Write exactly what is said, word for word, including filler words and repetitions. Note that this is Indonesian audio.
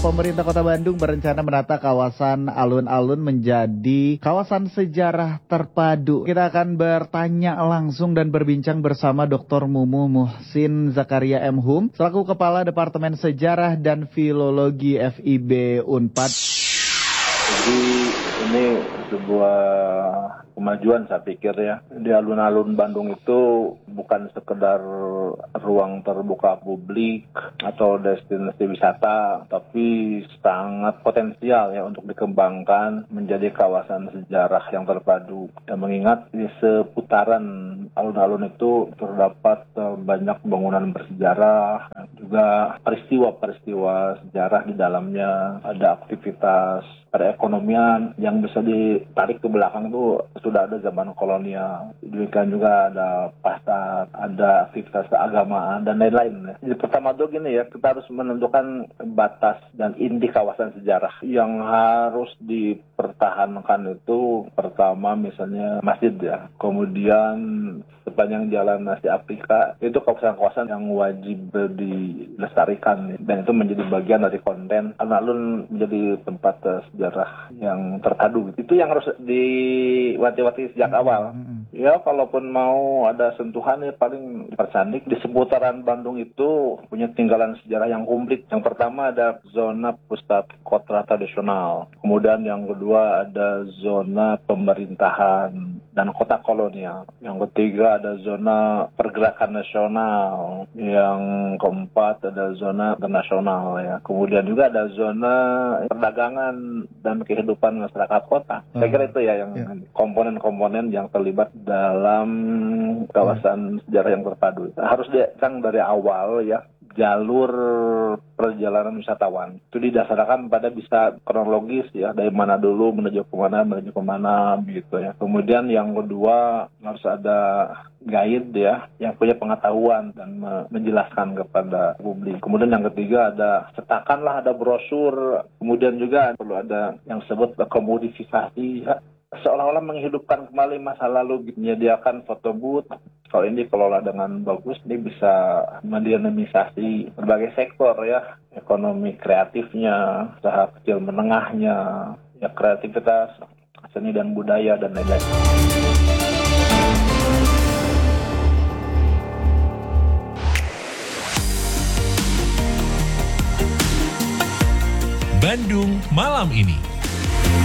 Pemerintah Kota Bandung berencana menata kawasan alun-alun menjadi kawasan sejarah terpadu. Kita akan bertanya langsung dan berbincang bersama Doktor Mumu Muhsin Zakaria M. Hum, selaku Kepala Departemen Sejarah dan Filologi F I B Unpad. Jadi ini sebuah kemajuan saya pikir ya. Di alun-alun Bandung itu bukan sekedar ruang terbuka publik atau destinasi wisata, tapi sangat potensial ya untuk dikembangkan menjadi kawasan sejarah yang terpadu. Dan mengingat di seputaran alun-alun itu terdapat banyak bangunan bersejarah, juga peristiwa-peristiwa sejarah di dalamnya, ada aktivitas perekonomian yang bisa ditarik ke belakang itu sudah ada zaman kolonial. Demikian juga ada pasar, ada aktivitas keagamaan dan lain-lain. Jadi pertama tuh gini ya, kita harus menentukan batas dan inti kawasan sejarah yang harus dipertahankan itu pertama misalnya masjid ya, kemudian sepanjang jalan Asia Afrika itu kawasan-kawasan yang wajib dilestarikan dan itu menjadi bagian dari konten alun-alun menjadi tempat uh, sejarah yang terpadu. Itu yang harus diwanti-wanti sejak awal. Ya, kalaupun mau ada sentuhan ya paling percandik di seputaran Bandung itu punya tinggalan sejarah yang komplit. Yang pertama ada zona pusat kota tradisional. Kemudian yang kedua ada zona pemerintahan dan kota kolonial. Yang ketiga ada zona pergerakan nasional. Yang keempat ada zona internasional ya. Kemudian juga ada zona perdagangan dan kehidupan masyarakat kota. Hmm. Saya kira itu ya yang ya. komponen-komponen yang terlibat dalam kawasan hmm. sejarah yang terpadu. Harus dirancang dari awal ya. Jalur perjalanan wisatawan itu didasarkan pada bisa kronologis ya, dari mana dulu menuju ke mana menuju ke mana gitu ya. Kemudian yang kedua harus ada guide ya yang punya pengetahuan dan menjelaskan kepada publik. Kemudian yang ketiga ada cetakanlah, ada brosur. Kemudian juga perlu ada yang disebut komodifikasi ya, seolah-olah menghidupkan kembali masa lalu, menyediakan foto booth. Kalau ini dikelola dengan bagus, ini bisa mendinamisasi berbagai sektor ya, ekonomi kreatifnya, usaha kecil menengahnya, ya kreativitas, seni dan budaya dan lain-lain. Bandung Malam Ini.